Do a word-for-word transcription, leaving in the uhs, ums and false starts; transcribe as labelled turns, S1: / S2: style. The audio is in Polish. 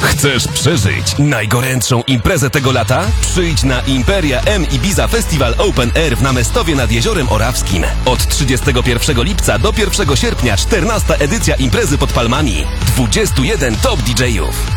S1: Chcesz przeżyć najgorętszą imprezę tego lata? Przyjdź na Imperia M Ibiza Festival Open Air w Namestowie nad Jeziorem Orawskim. Od trzydziestego pierwszego lipca do pierwszego sierpnia czternasta edycja imprezy pod palmami. dwudziestu jeden top D J ów.